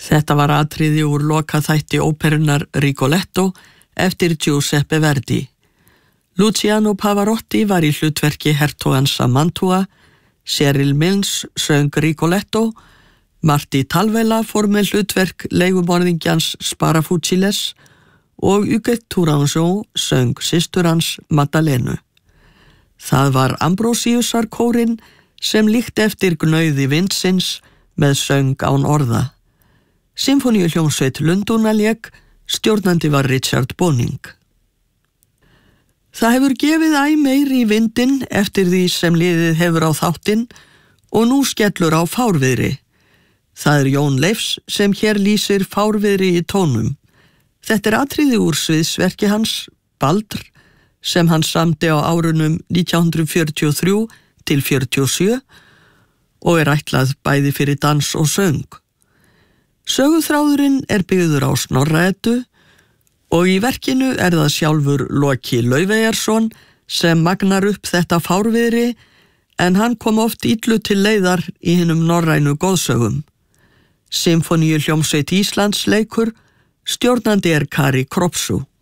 Þetta var atriði úr lokaþætti óperunar Rigoletto eftir Giuseppe Verdi. Luciano Pavarotti var í hlutverki hertogans af Mantua, Cyril Mills söng Rigoletto, Martí Talvella fór með hlutverk leigumorðingjans Sparafuciles og Huguette Tourangeau söng systur hans Maddalenu. Það var Ambrosiusarkórinn sem líkti eftir gnauði vindsins með söng án orða. Sinfóníuhljómsveit Lundúna lék, stjórnandi var Richard Boning. Það hefur gefið æ meiri í vindinn eftir því sem liðið hefur á þáttinn og nú skellur á fárviðri. Það er Jón Leifs sem hér lýsir fárviðri í tónum. Þetta er atriði úr sviðsverki hans, Baldr, sem hann samdi á árunum 1943 til 47 og er ætlað bæði fyrir dans og söng. Söguþráðurinn er byggður á Snorra-Eddu og í verkinu er það sjálfur Loki Laufeyjarson sem magnar upp þetta fárviðri en hann kom oft illu til leiðar í hinum norrænu goðsögum. Sinfóníuhljómsveit Íslands leikur, stjórnandi er Kari Kropsu.